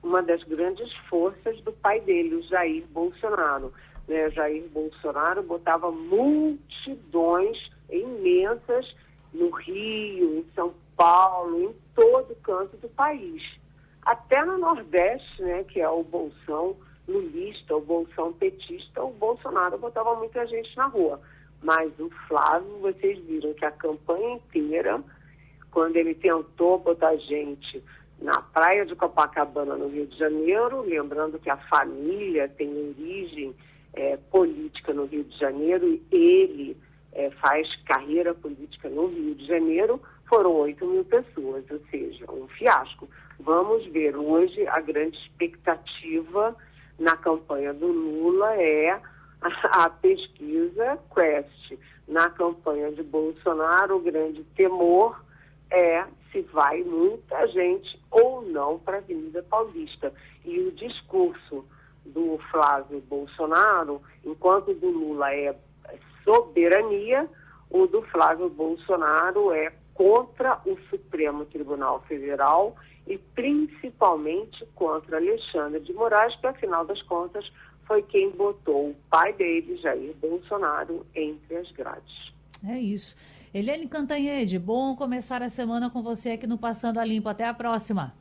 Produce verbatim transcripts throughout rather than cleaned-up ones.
uma das grandes forças do pai dele, o Jair Bolsonaro. Né? Jair Bolsonaro botava multidões imensas no Rio, em São Paulo, em todo canto do país. Até no Nordeste, né, que é o bolsão lulista, o bolsão petista, o Bolsonaro botava muita gente na rua. Mas o Flávio, vocês viram que a campanha inteira, quando ele tentou botar gente na praia de Copacabana, no Rio de Janeiro, lembrando que a família tem origem é, política no Rio de Janeiro e ele é, faz carreira política no Rio de Janeiro, foram oito mil pessoas, ou seja, um fiasco. Vamos ver, hoje a grande expectativa na campanha do Lula é a, a pesquisa Quest. Na campanha de Bolsonaro, o grande temor é se vai muita gente ou não para a Avenida Paulista. E o discurso do Flávio Bolsonaro, enquanto o do Lula é soberania, o do Flávio Bolsonaro é contra o Supremo Tribunal Federal e principalmente contra Alexandre de Moraes, que afinal das contas foi quem botou o pai dele, Jair Bolsonaro, entre as grades. É isso. Eliane Cantanhede, bom começar a semana com você aqui no Passando a Limpo. Até a próxima.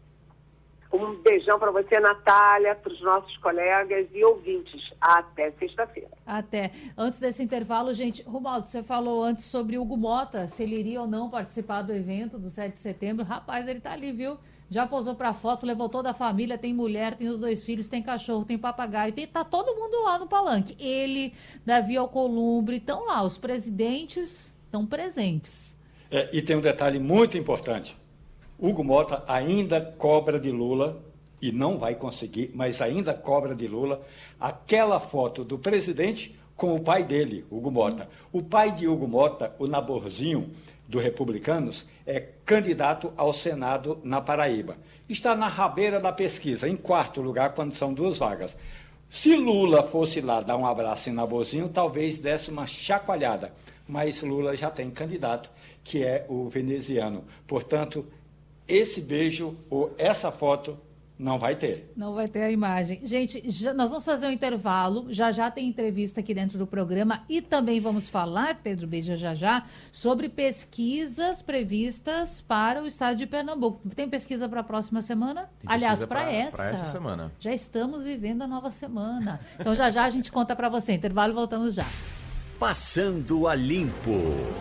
Um beijão para você, Natália, para os nossos colegas e ouvintes. Até sexta-feira. Até. Antes desse intervalo, gente, Romualdo, você falou antes sobre Hugo Motta, se ele iria ou não participar do evento do sete de setembro. Rapaz, ele tá ali, viu? Já posou para foto, levou toda a família, tem mulher, tem os dois filhos, tem cachorro, tem papagaio, tem, tá todo mundo lá no palanque. Ele, Davi Alcolumbre, estão lá, os presidentes estão presentes. É, e tem um detalhe muito importante. Hugo Motta ainda cobra de Lula, e não vai conseguir, mas ainda cobra de Lula, aquela foto do presidente com o pai dele, Hugo Motta. O pai de Hugo Motta, o Naborzinho, do Republicanos, é candidato ao Senado na Paraíba. Está na rabeira da pesquisa, em quarto lugar, quando são duas vagas. Se Lula fosse lá dar um abraço em Naborzinho, talvez desse uma chacoalhada. Mas Lula já tem candidato, que é o veneziano. Portanto, esse beijo ou essa foto não vai ter. Não vai ter a imagem. Gente, já, nós vamos fazer um intervalo. Já já tem entrevista aqui dentro do programa e também vamos falar, Pedro Beija, já já, sobre pesquisas previstas para o estado de Pernambuco. Tem pesquisa para a próxima semana? Tem Aliás, para essa. Para essa semana. Já estamos vivendo a nova semana. Então já já a gente conta para você. Intervalo e voltamos já. Passando a Limpo.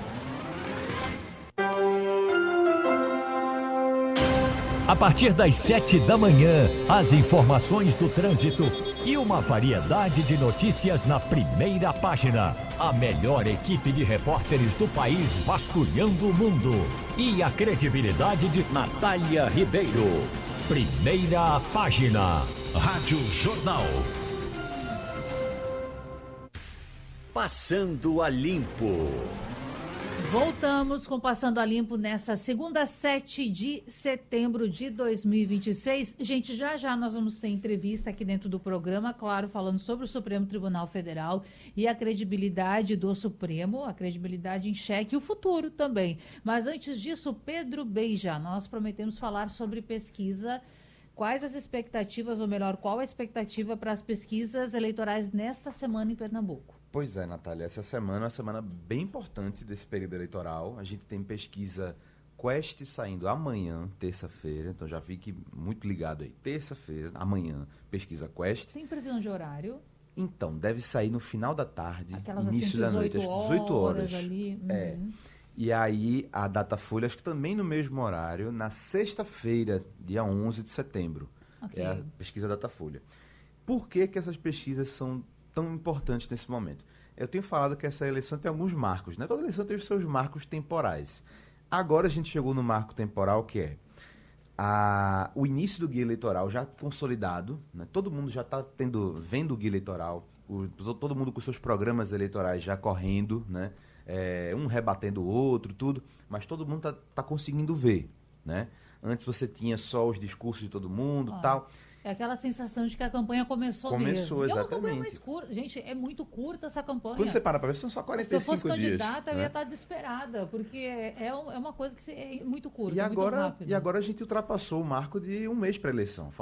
A partir das sete da manhã, as informações do trânsito e uma variedade de notícias na primeira página. A melhor equipe de repórteres do país vasculhando o mundo. E a credibilidade de Natália Ribeiro. Primeira página. Rádio Jornal. Passando a Limpo. Voltamos com Passando a Limpo nessa segunda, sete de setembro de dois mil e vinte e seis. Gente, já já nós vamos ter entrevista aqui dentro do programa, claro, falando sobre o Supremo Tribunal Federal e a credibilidade do Supremo, a credibilidade em xeque e o futuro também. Mas antes disso, Pedro Beija, nós prometemos falar sobre pesquisa. Quais as expectativas, ou melhor, qual a expectativa para as pesquisas eleitorais nesta semana em Pernambuco? Pois é, Natália, essa semana é uma semana bem importante desse período eleitoral. A gente tem pesquisa Quest saindo amanhã, terça-feira, então já fique muito ligado aí. Terça-feira, amanhã, pesquisa Quest. Tem previsão de horário? Então, deve sair no final da tarde, aquelas início assim, da noite, acho que dezoito horas. Ali. Uhum. É. E aí, a Datafolha, acho que também no mesmo horário, na sexta-feira, dia onze de setembro. Okay. É a pesquisa Datafolha. Por que que essas pesquisas são tão importantes nesse momento? Eu tenho falado que essa eleição tem alguns marcos, né? Toda eleição tem os seus marcos temporais. Agora a gente chegou no marco temporal que é a, o início do guia eleitoral já consolidado, né? Todo mundo já está vendo o guia eleitoral, o, todo mundo com seus programas eleitorais já correndo, né? É, um rebatendo o outro, tudo, mas todo mundo está tá conseguindo ver, né? Antes você tinha só os discursos de todo mundo e ah. tal. É aquela sensação de que a campanha começou, começou mesmo. Começou, exatamente. É uma campanha mais curta. Gente, é muito curta essa campanha. Quando você para para ver, são só quarenta e cinco dias. Se eu fosse candidata, né? eu ia estar desesperada, porque é, é uma coisa que é muito curta, e agora, muito rápida. E agora a gente ultrapassou o marco de um mês para a eleição.